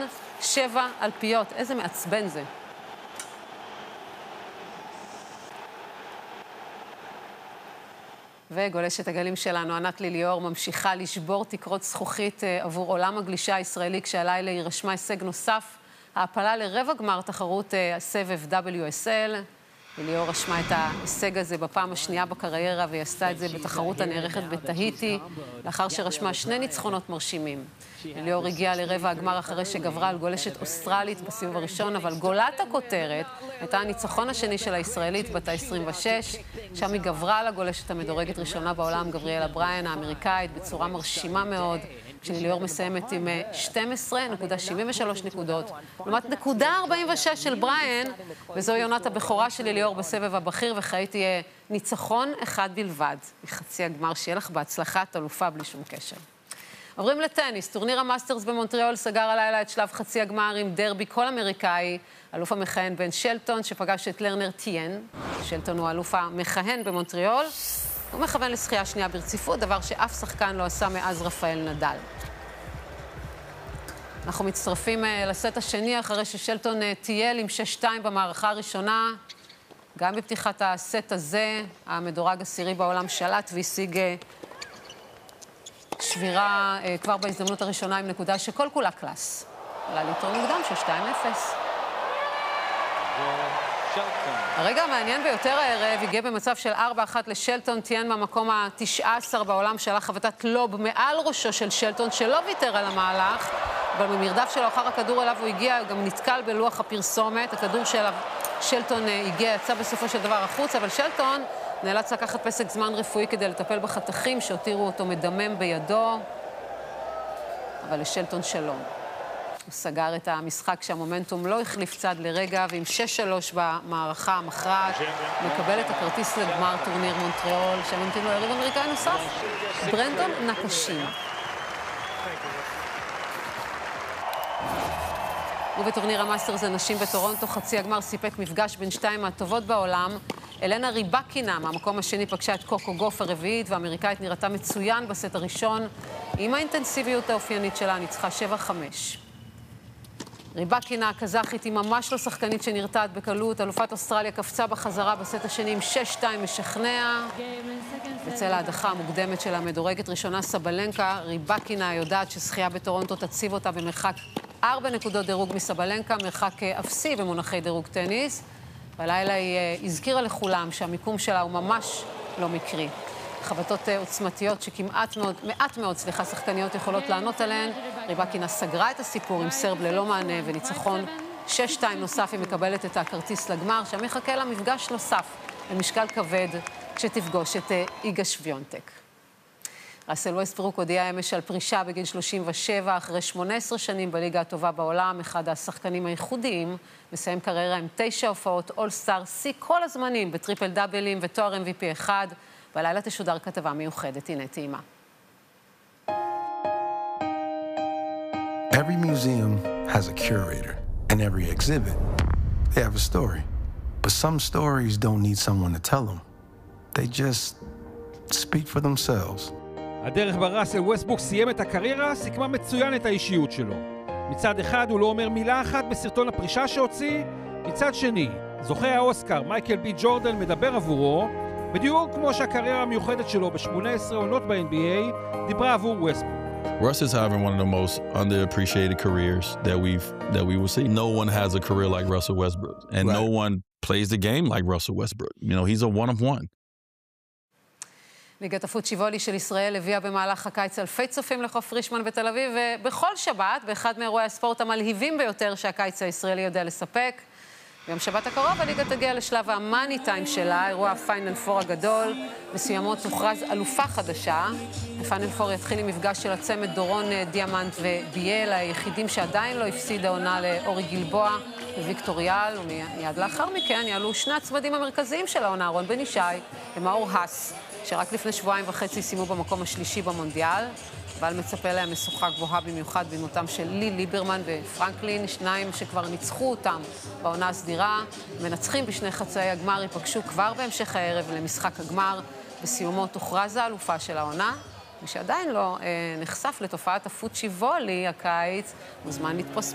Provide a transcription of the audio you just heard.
7 אלפיות. איזה מעצבן זה. וגולשת הגלים שלנו, ענת ליליאור, ממשיכה לשבור תקרות זכוכית עבור עולם הגלישה הישראלי, כשהלילה היא רשמה הישג נוסף, העפלה לרבע גמר תחרות הסבב WSL. ליליאור רשמה את ההישג הזה בפעם השנייה בקריירה, והיא עשתה את זה בתחרות הנערכת בתהיטי, לאחר שרשמה 2 ניצחונות מרשימים. ליליאור הגיעה לרבע הגמר אחרי שגברה על גולשת אוסטרלית בסיבוב הראשון, אבל גולת הכותרת הייתה הניצחון השני של הישראלית בת ה-26, שם היא גברה על הגולשת המדורגת ראשונה בעולם, גבריאלה בריין, האמריקאית, בצורה מרשימה מאוד, כשליליאור מסיימת עם 12.73 נקודות, לעומת 1.46 של בריין, וזוהי עונת הבכורה של ליליאור בסבב הבכיר, וכעת יהיה ניצחון אחד בלבד. מחצי הגמר, שיהיה לך בהצלחת אלופה בלי שום קשר. עוברים לטניס. טורניר המאסטרס במונטריאול סגר הלילה את שלב חצי הגמר עם דרבי כל אמריקאי, אלוף המכהן בן שלטון, שפגש את לרנר טיין. שלטון הוא אלוף המכהן במונטריאול. הוא מכוון לשחייה שנייה ברציפות, דבר שאף שחקן לא עשה מאז רפאל נדל. אנחנו מצטרפים לסט השני אחרי ששלטון טייל עם 6-2 במערכה הראשונה. גם בפתיחת הסט הזה, המדורג עשירי בעולם שלט והשיג שבירה כבר בהזדמנות הראשונה עם נקודה שכל כולה קלאס. עלה ליתרון מוקדם של 2-0. הרגע המעניין ביותר הערב הגיע במצב של 4-1 לשלטון. טיין מהמקום ה-19 בעולם, שהלך חבטת לוב מעל ראשו של שלטון, שלא ויתר על המהלך, אבל במרדף שלו אחר הכדור אליו הוא הגיע, גם נתקל בלוח הפרסומת. הכדור שאליו שלטון הגיע, יצא בסופו של דבר החוץ, אבל שלטון נאלץ לקחת פסק זמן רפואי כדי לטפל בחתכים שהותירו אותו מדמם בידו. אבל לשלטון שלום. הוא סגר את המשחק שהמומנטום לא החליף צד לרגע, ועם 6-3 במערכה המכרעת, מקבל את הכרטיס לגמר טורניר מונטריאול, שממתין לו יריב אמריקאי נוסף, ברנדון נקשים. ובטורניר המאסטרס הנשים בטורונטו, חצי הגמר סיפק מפגש בין 2 מהטובות בעולם. אלנה ריבקינה, מהמקום השני, פגשה את קוקו גוף הרביעית, והאמריקאית נראתה מצוין בסט הראשון. עם האינטנסיביות האופיינית שלה, ניצחה 7-5. ריבקינה, הקזחית, היא ממש לא שחקנית שנרתעת בקלות. אלופת אוסטרליה קפצה בחזרה בסט השני עם 6-2 משכנע. בצל ההדחה המוקדמת של המדורגת ראשונה סבלנקה, ריבקינה יודעת ששחייה בטורונטו תציב אותה במרחק 4 נקודות דירוג מסבלנקה, מרחק אפסי במונחי דירוג טניס. בלילה היא הזכירה לכולם שהמיקום שלה הוא ממש לא מקרי. חבטות עוצמתיות שכמעט מאוד שחקניות יכולות לענות עליהן. ריבקינה סגרה את הסיפור עם סרב ללא מענה וניצחון 6-2 נוסף. היא מקבלת את הכרטיס לגמר, שם יחכה לה מפגש נוסף במשקל כבד כשתפגוש את איגה שוויונטק. ראסל ווסטברוק הודיע אמש על פרישה בגיל 37 אחרי 18 שנים בליגה הטובה בעולם, אחד השחקנים הייחודיים, מסיים קריירה עם 9 הופעות אול-סטאר, שיא כל הזמנים בטריפל דאבלים ותואר MVP 1. בלילה תשודר כתבה מיוחדת, הנה טעימה. Every museum has a curator, and every exhibit, they have a story. But some stories don't need someone to tell them. They just speak for themselves. הדרך בה ראסל ווסטברוק סיים את הקריירה סיכמה מצוין את האישיות שלו. מצד אחד הוא לא אומר מילה אחת בסרטון הפרישה שהוציא, מצד שני, זוכה האוסקר מייקל בי ג'ורדן מדבר עבורו, בדיוק כמו שהקריירה המיוחדת שלו ב-18 עונות ב-NBA דיברה עבור ווסטברוק. Russ is having one of the most underappreciated careers that we will see. No one has a career like Russell Westbrook, and no one plays the game like Russell Westbrook. You know, he's a one of one. ליגת הפוטשי וולי של ישראל הביאה במהלך הקיץ אלפי צופים לחוף פרישמן בתל אביב, ובכל שבת, באחד מאירועי הספורט המלהיבים ביותר שהקיץ הישראלי יודע לספק. ביום שבת הקרוב הליגה תגיע לשלב המאני טיים שלה, אירוע הפיינל פור הגדול. בסיומות תוכרז אלופה חדשה. הפיינל פור יתחיל עם מפגש של הצמד דורון דיאמנט וביאל, היחידים שעדיין לא הפסיד העונה לאורי גלבוע וויקטוריאל, ומיד לאחר מכן יעלו 2 הצמדים המרכזיים של העונה, רון בן ישי ומאור הס, שרק לפני 2.5 שבועות סיימו במקום השלישי במונדיאל, אבל מצפה להם משוכה גבוהה במיוחד במותם של לי ליברמן ופרנקלין, 2 שכבר ניצחו אותם בעונה הסדירה. מנצחים בשני חצאי הגמר ייפגשו כבר בהמשך הערב למשחק הגמר. בסיומו תוכרז האלופה של העונה. מי שעדיין לא נחשף לתופעת הפוטשי וולי הקיץ, מוזמן לתפוס